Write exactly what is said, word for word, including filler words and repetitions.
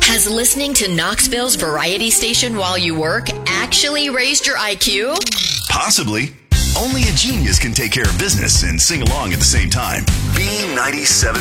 Has listening to Knoxville's variety station while you work actually raised your I Q? Possibly. Only a genius can take care of business and sing along at the same time. B ninety-seven.